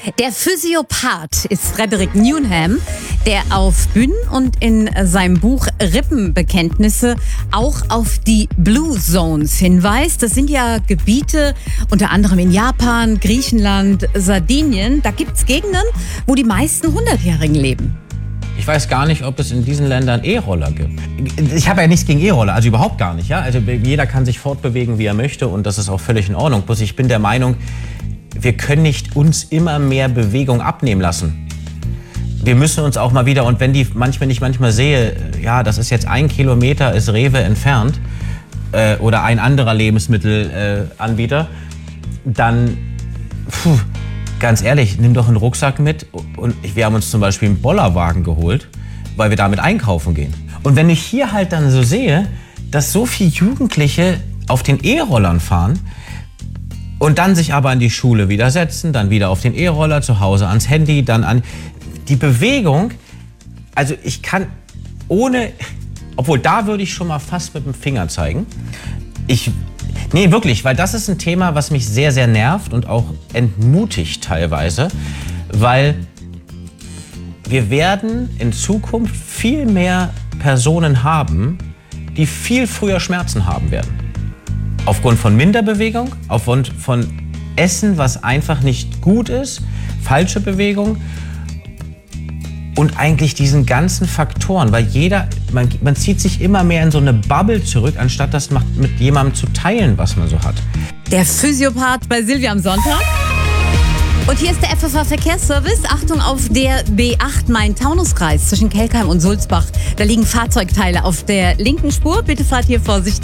Der Physiopath ist Frederick Newnham, der auf Bühnen und in seinem Buch Rippenbekenntnisse auch auf die Blue Zones hinweist. Das sind ja Gebiete unter anderem in Japan, Griechenland, Sardinien. Da gibt es Gegenden, wo die meisten 100-Jährigen leben. Ich weiß gar nicht, ob es in diesen Ländern E-Roller gibt. Ich habe ja nichts gegen E-Roller, also überhaupt gar nicht. Ja? Also jeder kann sich fortbewegen, wie er möchte, und das ist auch völlig in Ordnung. Bloß ich bin der Meinung, wir können nicht uns immer mehr Bewegung abnehmen lassen. Wir müssen uns auch mal wieder, und wenn ich manchmal sehe, ja, das ist jetzt 1 Kilometer, ist Rewe entfernt, oder ein anderer Lebensmittelanbieter, dann, ganz ehrlich, nimm doch einen Rucksack mit. Und wir haben uns zum Beispiel einen Bollerwagen geholt, weil wir damit einkaufen gehen. Und wenn ich hier halt dann so sehe, dass so viele Jugendliche auf den E-Rollern fahren und dann sich aber an die Schule wieder setzen, dann wieder auf den E-Roller, zu Hause ans Handy, dann an die Bewegung. Also ich kann obwohl da würde ich schon mal fast mit dem Finger zeigen. Nee, wirklich, weil das ist ein Thema, was mich sehr, sehr nervt und auch entmutigt teilweise, weil wir werden in Zukunft viel mehr Personen haben, die viel früher Schmerzen haben werden. Aufgrund von Minderbewegung, aufgrund von Essen, was einfach nicht gut ist, falsche Bewegung und eigentlich diesen ganzen Faktoren, weil man zieht sich immer mehr in so eine Bubble zurück, anstatt das mit jemandem zu teilen, was man so hat. Der Physiopath bei Silvia am Sonntag. Und hier ist der FFH Verkehrsservice. Achtung auf der B8 Main-Taunus-Kreis zwischen Kelkheim und Sulzbach. Da liegen Fahrzeugteile auf der linken Spur. Bitte fahrt hier vorsichtig.